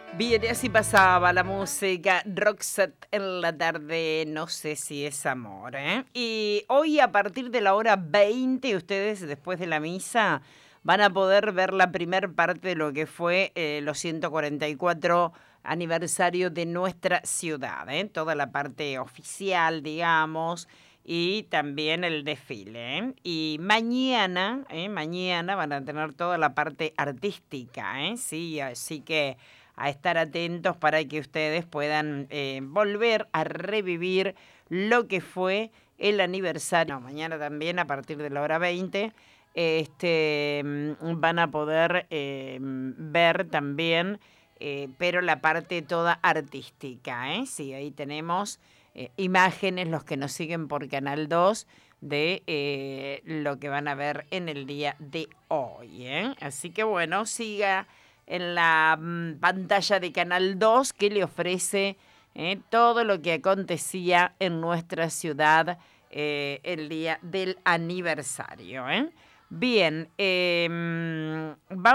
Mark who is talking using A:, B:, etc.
A: Bien, y así pasaba la música Roxette en la tarde, no sé si es amor, ¿eh? Y hoy a partir de la hora 20, ustedes después de la misa van a poder ver la primer parte de lo que fue los 144 aniversario de nuestra ciudad, ¿eh? Toda la parte oficial, digamos, y también el desfile, ¿eh? Y mañana, mañana van a tener toda la parte artística, ¿eh? Sí, así que a estar atentos para que ustedes puedan volver a revivir lo que fue el aniversario. No, mañana también a partir de la hora 20 van a poder ver también, pero la parte toda artística. Sí, ahí tenemos imágenes, los que nos siguen por Canal 2, de lo que van a ver en el día de hoy. Así que bueno, siga en la pantalla de Canal 2 que le ofrece todo lo que acontecía en nuestra ciudad el día del aniversario. Bien, vamos